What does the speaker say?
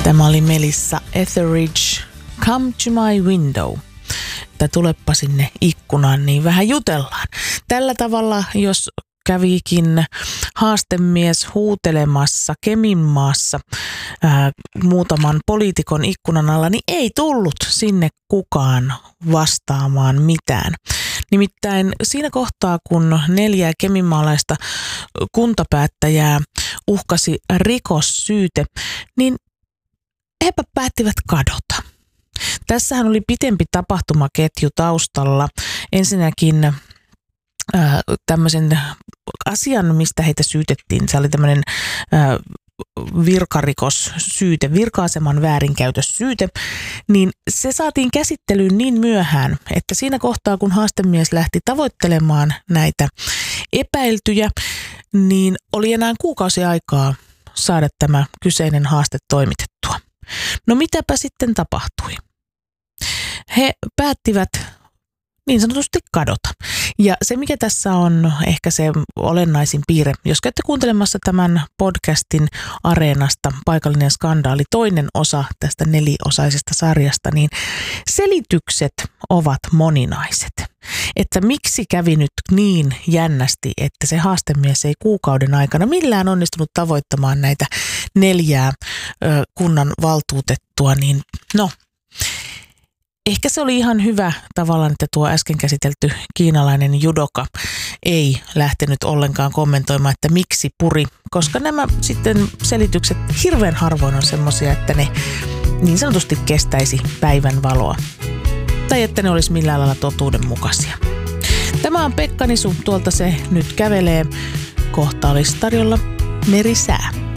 Tämä oli Melissa Etheridge, Come to my window. Että tuleppa sinne ikkunaan, niin vähän jutellaan. Tällä tavalla, jos kävikin haastemies huutelemassa Keminmaassa muutaman poliitikon ikkunan alla, niin ei tullut sinne kukaan vastaamaan mitään. Nimittäin siinä kohtaa, kun 4 keminmaalaista kuntapäättäjää uhkasi rikossyyte, niin hepä päättivät kadota. Tässähän oli pitempi tapahtumaketju taustalla. Ensinnäkin tämmöisen asian, mistä heitä syytettiin. Se oli tämmöinen virkarikossyyte, virka-aseman väärinkäytössyyte, niin se saatiin käsittelyyn niin myöhään, että siinä kohtaa, kun haastemies lähti tavoittelemaan näitä epäiltyjä, niin oli enää kuukausi aikaa saada tämä kyseinen haaste toimitettua. No mitäpä sitten tapahtui? He päättivät niin sanotusti kadota. Ja se, mikä tässä on ehkä se olennaisin piirre, jos käytte kuuntelemassa tämän podcastin Areenasta Paikallinen skandaali, toinen osa tästä 4-osaisesta sarjasta, niin selitykset ovat moninaiset. Että miksi kävi nyt niin jännästi, että se haastemies ei kuukauden aikana millään onnistunut tavoittamaan näitä 4 kunnan valtuutettua, niin no, ehkä se oli ihan hyvä tavallaan, että tuo äsken käsitelty kiinalainen judoka ei lähtenyt ollenkaan kommentoimaan, että miksi puri, koska nämä sitten selitykset hirveän harvoin on semmoisia, että ne niin sanotusti kestäisi päivän valoa tai että ne olisi millään lailla totuudenmukaisia. Tämä on Pekka Nisu, tuolta se nyt kävelee. Kohta olisi tarjolla merisää.